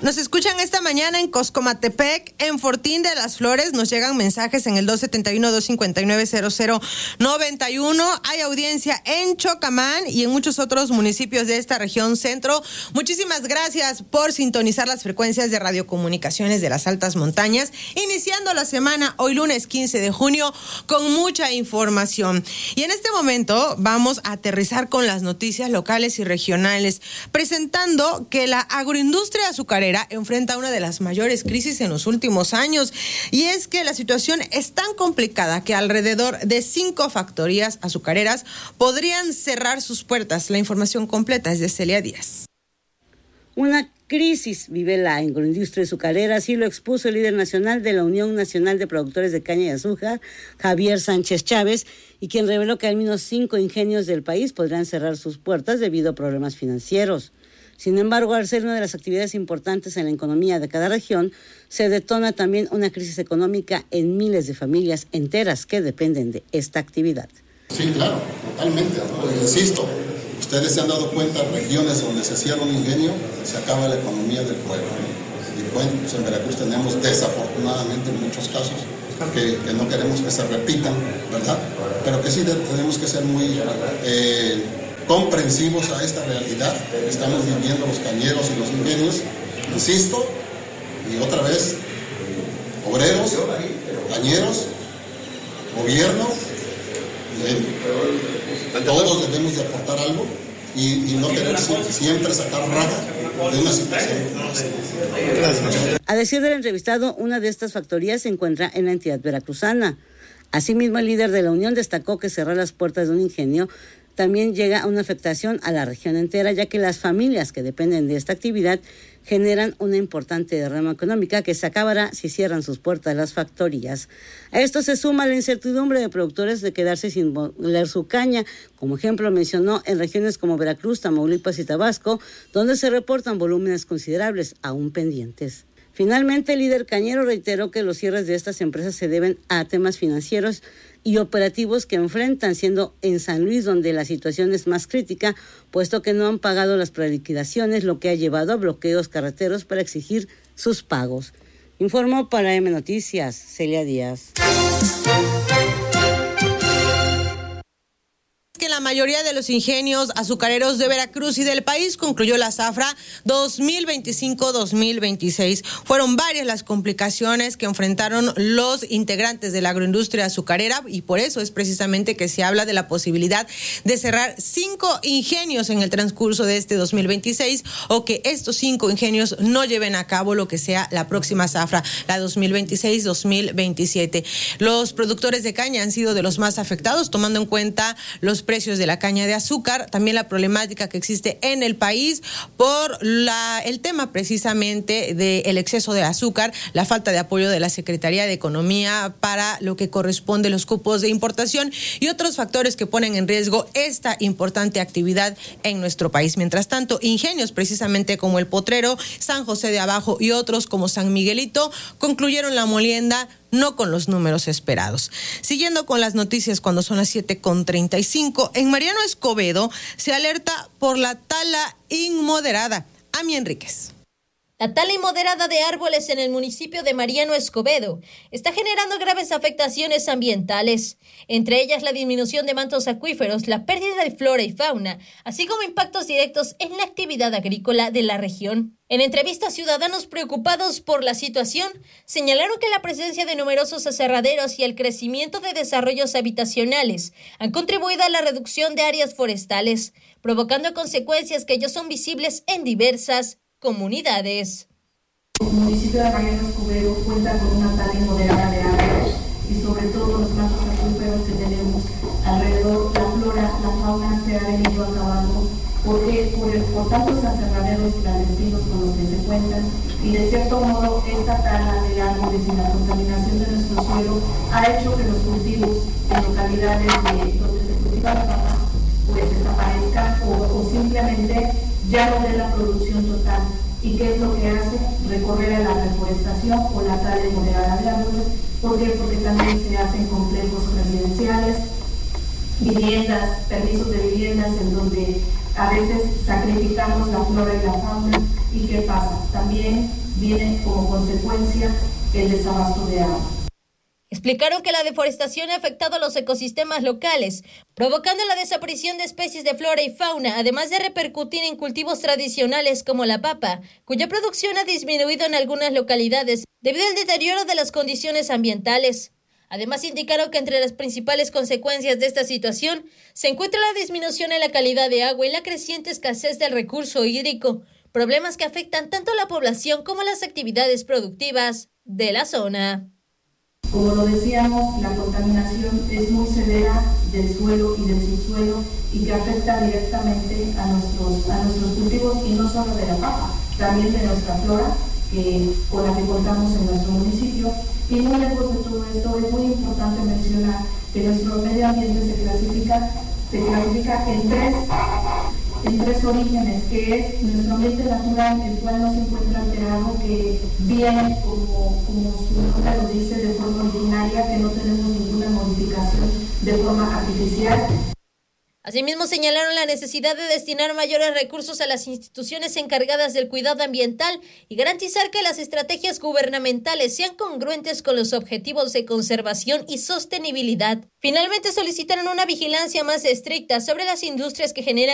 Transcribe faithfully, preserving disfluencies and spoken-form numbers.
Nos escuchan esta mañana en Coscomatepec, en Fortín de las Flores. Nos llegan mensajes en el dos siete uno, dos cinco nueve, cero cero nueve uno. Hay audiencia en Chocamán y en muchos otros municipios de esta región centro. Muchísimas gracias por sintonizar las frecuencias de radiocomunicaciones de las altas montañas. Iniciando la semana, hoy lunes quince de junio, con mucha información. Y en este momento vamos a aterrizar con las noticias locales y regionales, presentando que la agroindustria azucarera enfrenta una de las mayores crisis en los últimos años, y es que la situación es tan complicada que alrededor de cinco factorías azucareras podrían cerrar sus puertas. La información completa es de Celia Díaz. Una crisis vive la agroindustria azucarera, así lo expuso el líder nacional de la Unión Nacional de Productores de Caña y Azúcar, Javier Sánchez Chávez, y quien reveló que al menos cinco ingenios del país podrán cerrar sus puertas debido a problemas financieros. Sin embargo, al ser una de las actividades importantes en la economía de cada región, se detona también una crisis económica en miles de familias enteras que dependen de esta actividad. Sí, claro, totalmente. ¿no? Insisto, ustedes se han dado cuenta, regiones donde se cierra un ingenio, se acaba la economía del pueblo. Y bueno, pues en Veracruz tenemos desafortunadamente en muchos casos que, que no queremos que se repitan, ¿verdad? Pero que sí tenemos que ser muy eh, comprensivos a esta realidad que estamos viviendo los cañeros y los ingenios. Insisto, y otra vez, obreros, cañeros, gobierno, eh, todos debemos de aportar algo y, y no querer siempre sacar raja de una situación. A decir del entrevistado, una de estas factorías se encuentra en la entidad veracruzana. Asimismo, el líder de la Unión destacó que cerrar las puertas de un ingenio también llega a una afectación a la región entera, ya que las familias que dependen de esta actividad generan una importante derrama económica que se acabará si cierran sus puertas las factorías. A esto se suma la incertidumbre de productores de quedarse sin moler su caña. Como ejemplo mencionó en regiones como Veracruz, Tamaulipas y Tabasco, donde se reportan volúmenes considerables aún pendientes. Finalmente, el líder cañero reiteró que los cierres de estas empresas se deben a temas financieros y operativos que enfrentan, siendo en San Luis donde la situación es más crítica, puesto que no han pagado las preliquidaciones, lo que ha llevado a bloqueos carreteros para exigir sus pagos. Informó para M Noticias, Celia Díaz. Que la mayoría de los ingenios azucareros de Veracruz y del país concluyó la zafra dos mil veinticinco dos mil veintiséis. Fueron varias las complicaciones que enfrentaron los integrantes de la agroindustria azucarera, y por eso es precisamente que se habla de la posibilidad de cerrar cinco ingenios en el transcurso de este dos mil veintiséis, o que estos cinco ingenios no lleven a cabo lo que sea la próxima zafra, la dos mil veintiséis dos mil veintisiete. Los productores de caña han sido de los más afectados, tomando en cuenta los precios de la caña de azúcar, también la problemática que existe en el país por la, el tema precisamente del exceso de azúcar, la falta de apoyo de la Secretaría de Economía para lo que corresponde a los cupos de importación y otros factores que ponen en riesgo esta importante actividad en nuestro país. Mientras tanto, ingenios precisamente como el Potrero, San José de Abajo y otros como San Miguelito concluyeron la molienda no con los números esperados. Siguiendo con las noticias cuando son las siete con treinta y cinco, en Mariano Escobedo se alerta por la tala inmoderada. Ami Enríquez. La tala inmoderada de árboles en el municipio de Mariano Escobedo está generando graves afectaciones ambientales, entre ellas la disminución de mantos acuíferos, la pérdida de flora y fauna, así como impactos directos en la actividad agrícola de la región. En entrevista a ciudadanos preocupados por la situación, señalaron que la presencia de numerosos aserraderos y el crecimiento de desarrollos habitacionales han contribuido a la reducción de áreas forestales, provocando consecuencias que ya son visibles en diversas comunidades. El municipio de Mariano Escobedo cuenta con una tala inmoderada de árboles y sobre todo los mantos acuíferos que tenemos alrededor, la flora, la fauna se ha venido acabando porque por, el, por tantos aserraderos clandestinos con los que se cuentan, y de cierto modo esta tala de árboles y la contaminación de nuestro suelo ha hecho que los cultivos en localidades de, donde se cultiva la papa pues desaparezcan o, o simplemente ya no de la producción total. ¿Y qué es lo que hace? Recorrer a la reforestación o la tala moderada de árboles. ¿Por qué? Porque también se hacen complejos residenciales, viviendas, permisos de viviendas en donde a veces sacrificamos la flora y la fauna. ¿Y qué pasa? También viene como consecuencia el desabasto de agua. Explicaron que la deforestación ha afectado a los ecosistemas locales, provocando la desaparición de especies de flora y fauna, además de repercutir en cultivos tradicionales como la papa, cuya producción ha disminuido en algunas localidades debido al deterioro de las condiciones ambientales. Además, indicaron que entre las principales consecuencias de esta situación se encuentra la disminución en la calidad de agua y la creciente escasez del recurso hídrico, problemas que afectan tanto a la población como a las actividades productivas de la zona. Como lo decíamos, la contaminación es muy severa del suelo y del subsuelo y que afecta directamente a nuestros, a nuestros cultivos, y no solo de la papa, también de nuestra flora que, con la que contamos en nuestro municipio. Y muy lejos de todo esto, es muy importante mencionar que nuestro medio ambiente se clasifica, se clasifica en tres, en tres orígenes, que es nuestro ambiente natural, el cual no se encuentra alterado, que viene como, como su nombre lo dice, de forma originaria, que no tenemos ninguna modificación de forma artificial. Asimismo, señalaron la necesidad de destinar mayores recursos a las instituciones encargadas del cuidado ambiental y garantizar que las estrategias gubernamentales sean congruentes con los objetivos de conservación y sostenibilidad. Finalmente, solicitaron una vigilancia más estricta sobre las industrias que generan